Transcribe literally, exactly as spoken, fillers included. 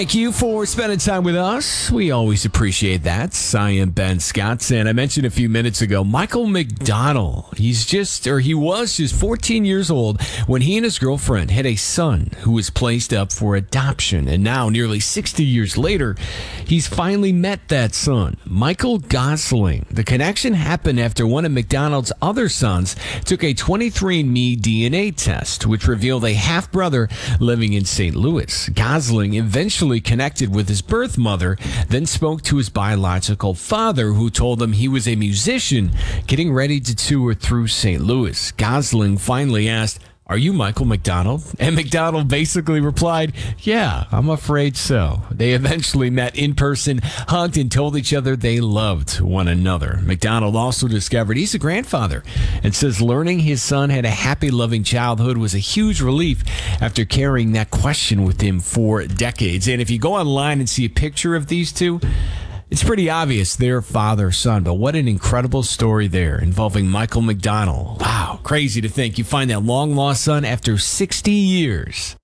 Thank you for spending time with us. We always appreciate that. I am Ben Scott, and I mentioned a few minutes ago, Michael McDonald. He's just, or he was just fourteen years old when he and his girlfriend had a son who was placed up for adoption. And now, nearly sixty years later, he's finally met that son, Michael Gosling. The connection happened after one of McDonald's other sons took a twenty-three and me D N A test, which revealed a half-brother living in Saint Louis. Gosling eventually connected with his birth mother, then spoke to his biological father, who told him he was a musician getting ready to tour through Saint Louis. Gosling finally asked, "Are you Michael McDonald?" And McDonald basically replied, "Yeah, I'm afraid so." They eventually met in person, hugged, and told each other they loved one another. McDonald also discovered he's a grandfather and says learning his son had a happy, loving childhood was a huge relief after carrying that question with him for decades. And if you go online and see a picture of these two, it's pretty obvious they're father-son, but what an incredible story there involving Michael McDonald. Wow, crazy to think you find that long-lost son after sixty years.